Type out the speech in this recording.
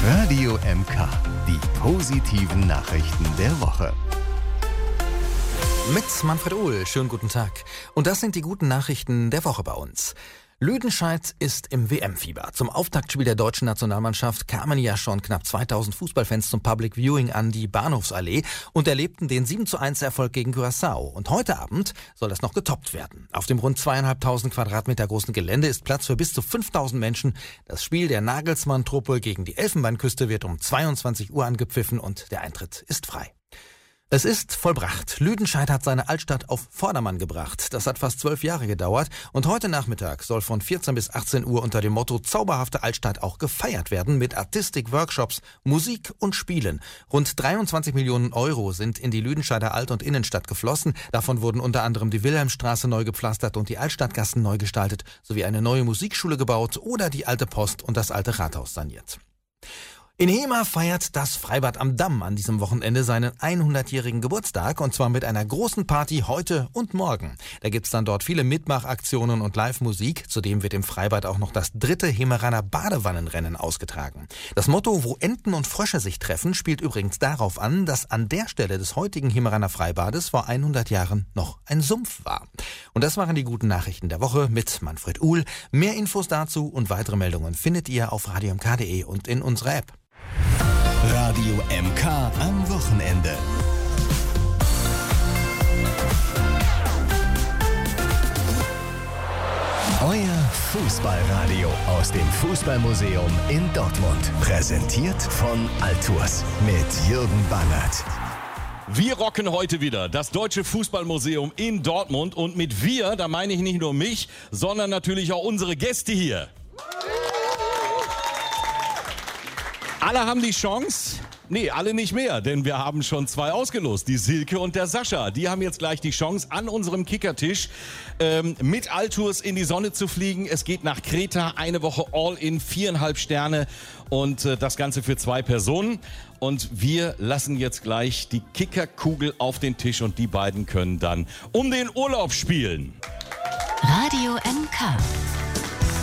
Radio MK, die positiven Nachrichten der Woche. Mit Manfred Uhl, schönen guten Tag. Und das sind die guten Nachrichten der Woche bei uns. Lüdenscheid ist im WM-Fieber. Zum Auftaktspiel der deutschen Nationalmannschaft kamen ja schon knapp 2000 Fußballfans zum Public Viewing an die Bahnhofsallee und erlebten den 7:1 Erfolg gegen Curaçao. Und heute Abend soll das noch getoppt werden. Auf dem rund 2500 Quadratmeter großen Gelände ist Platz für bis zu 5000 Menschen. Das Spiel der Nagelsmann-Truppe gegen die Elfenbeinküste wird um 22 Uhr angepfiffen und der Eintritt ist frei. Es ist vollbracht. Lüdenscheid hat seine Altstadt auf Vordermann gebracht. Das hat fast 12 Jahre gedauert und heute Nachmittag soll von 14 bis 18 Uhr unter dem Motto Zauberhafte Altstadt auch gefeiert werden mit Artistik-Workshops, Musik und Spielen. Rund 23 Millionen Euro sind in die Lüdenscheider Alt- und Innenstadt geflossen. Davon wurden unter anderem die Wilhelmstraße neu gepflastert und die Altstadtgassen neu gestaltet, sowie eine neue Musikschule gebaut oder die alte Post und das alte Rathaus saniert. In Hemer feiert das Freibad am Damm an diesem Wochenende seinen 100-jährigen Geburtstag und zwar mit einer großen Party heute und morgen. Da gibt's dann dort viele Mitmachaktionen und Live-Musik. Zudem wird im Freibad auch noch das 3. Hemeraner Badewannenrennen ausgetragen. Das Motto, wo Enten und Frösche sich treffen, spielt übrigens darauf an, dass an der Stelle des heutigen Hemeraner Freibades vor 100 Jahren noch ein Sumpf war. Und das waren die guten Nachrichten der Woche mit Manfred Uhl. Mehr Infos dazu und weitere Meldungen findet ihr auf radiomk.de und in unserer App. Radio MK am Wochenende. Euer Fußballradio aus dem Fußballmuseum in Dortmund. Präsentiert von Altours mit Jürgen Bangert. Wir rocken heute wieder das Deutsche Fußballmuseum in Dortmund. Und mit wir, da meine ich nicht nur mich, sondern natürlich auch unsere Gäste hier. Alle haben die Chance. Nee, alle nicht mehr, denn wir haben schon 2 ausgelost, die Silke und der Sascha. Die haben jetzt gleich die Chance, an unserem Kickertisch mit Altours in die Sonne zu fliegen. Es geht nach Kreta, eine Woche All-in, 4,5 Sterne und das Ganze für 2 Personen. Und wir lassen jetzt gleich die Kickerkugel auf den Tisch und die beiden können dann um den Urlaub spielen. Radio MK.